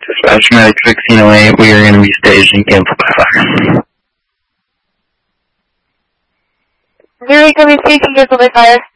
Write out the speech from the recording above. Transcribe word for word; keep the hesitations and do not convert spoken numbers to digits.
Dispatch Medic sixteen oh eight, we are going to be staging cancel by fire. Zero, going to be staging cancel by fire.